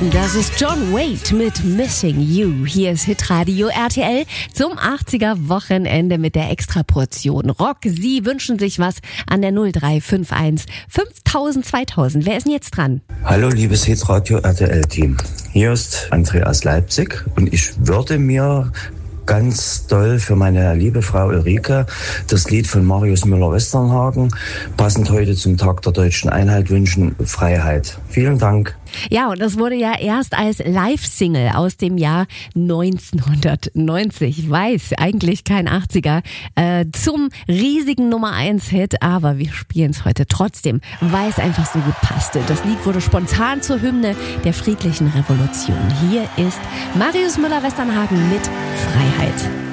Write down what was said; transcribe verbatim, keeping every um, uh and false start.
Das ist John Waite mit Missing You. Hier ist Hitradio R T L zum achtziger-Wochenende mit der Extraportion Rock. Sie wünschen sich was an der null drei fünf eins fünftausend zweitausend. Wer ist denn jetzt dran? Hallo liebes Hitradio R T L-Team. Hier ist Andreas Leipzig und ich würde mir ganz doll für meine liebe Frau Ulrike das Lied von Marius Müller-Westernhagen, passend heute zum Tag der Deutschen Einheit, wünschen: Freiheit. Vielen Dank. Ja, und das wurde ja erst als Live-Single aus dem Jahr neunzehnhundertneunzig. Ich weiß, eigentlich kein achtziger, äh, zum riesigen Nummer eins Hit, aber wir spielen es heute trotzdem, weil es einfach so gut passte. Das Lied wurde spontan zur Hymne der friedlichen Revolution. Hier ist Marius Müller-Westernhagen mit Freiheit.